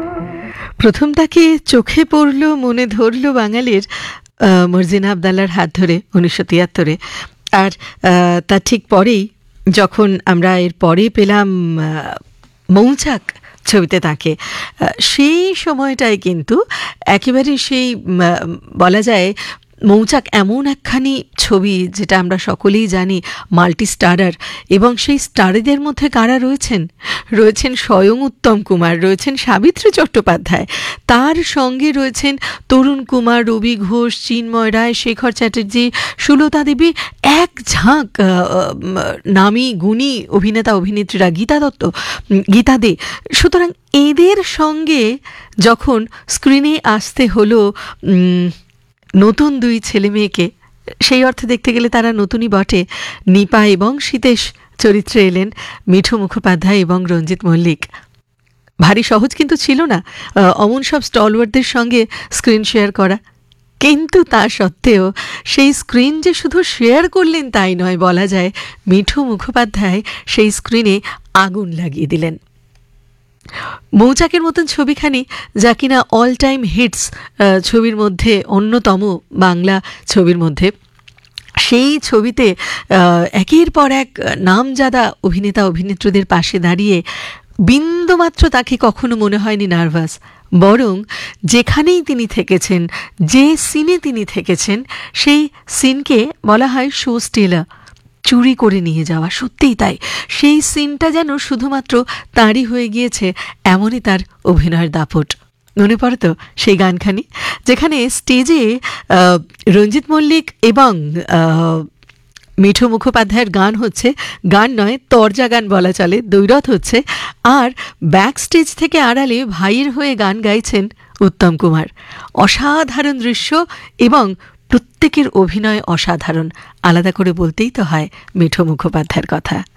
প্রথম তাকে চোখে পড়ল, মনে ধরল বাঙালির মর্জিনা আবদাল্লার হাত ধরে 1973-এ। আর তার ঠিক পরেই যখন আমরা এর পরে পেলাম মৌচাক ছবিতে তাকে, সেই সময়টায় কিন্তু একেবারে সেই বলা যায় মৌচাক এমন একখানি ছবি যেটা আমরা সকলেই জানি মাল্টি স্টারার, এবং সেই স্টারেদের মধ্যে কারা রয়েছেন? রয়েছেন স্বয়ং উত্তম কুমার, রয়েছেন সাবিত্রী চট্টোপাধ্যায়, তার সঙ্গে রয়েছেন তরুণ কুমার, রবি ঘোষ, চিন্ময় রায়, শেখর চ্যাটার্জি, সুলতা দেবী, এক ঝাঁক নামী গুণী অভিনেতা অভিনেত্রীরা, গীতা দত্ত, গীতা দে। সুতরাং এদের সঙ্গে যখন স্ক্রিনে আসতে হলো নতুন দুই ছেলে মেয়েকে, সেই অর্থে দেখতে গেলে তারা নতুনই বটে, নিপা এবং সীতেশ চরিত্রে এলেন মিঠু মুখোপাধ্যায় এবং রঞ্জিত মল্লিক। ভারী সহজ কিন্তু ছিল না অমন সব স্টলওয়ার্ডদের সঙ্গে স্ক্রিন শেয়ার করা, কিন্তু তা সত্ত্বেও সেই স্ক্রিন যে শুধু শেয়ার করলেন তাই নয়, বলা যায় মিঠু মুখোপাধ্যায় সেই স্ক্রিনে আগুন লাগিয়ে দিলেন। মৌচাকের মতন ছবিখানি, যা কিনা অল টাইম হিটস ছবির মধ্যে অন্যতম বাংলা ছবির মধ্যে, সেই ছবিতে একের পর এক নামজাদা অভিনেতা অভিনেত্রীদের পাশে দাঁড়িয়ে বিন্দুমাত্র তাকে কখনো মনে হয়নি নার্ভাস, বরং যেখানেই তিনি থেকেছেন, যে সিনে তিনি থেকেছেন, সেই সিনকে বলা হয় শো স্টিলার, চুরি করে নিয়ে যাওয়া। সত্যিই তাই, সেই সিনটা যেন শুধুমাত্র তাঁরই হয়ে গিয়েছে, এমনই তার অভিনয়ের দাপট। মনে পড়ে তো সেই গানখানি, যেখানে স্টেজে রঞ্জিত মল্লিক এবং মিঠু মুখোপাধ্যায়ের গান হচ্ছে, গান নয় তরজা গান বলা চলে, দৈরথ হচ্ছে, আর ব্যাক স্টেজ থেকে আড়ালে ভাইয়ের হয়ে গান গাইছেন উত্তম কুমার। অসাধারণ দৃশ্য এবং প্রত্যেকের অভিনয় অসাধারণ, আলাদা করে বলতেই তো হয় মিঠু মুখোপাধ্যায়ের কথা।